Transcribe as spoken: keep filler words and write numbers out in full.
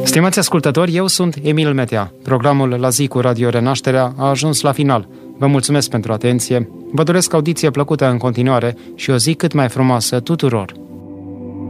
Stimați ascultători, eu sunt Emil Metea. Programul La zi cu Radio Renașterea a ajuns la final. Vă mulțumesc pentru atenție, vă doresc audiție plăcută în continuare și o zi cât mai frumoasă tuturor.